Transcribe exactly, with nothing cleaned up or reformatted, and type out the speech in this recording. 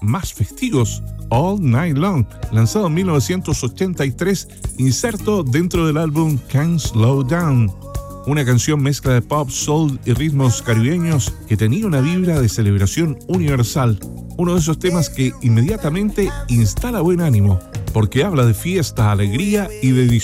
más festivos, All Night Long, lanzado en mil novecientos ochenta y tres, inserto dentro del álbum Can't Slow Down. Una canción mezcla de pop, soul y ritmos caribeños que tenía una vibra de celebración universal. Uno de esos temas que inmediatamente instala buen ánimo, porque habla de fiesta, alegría y de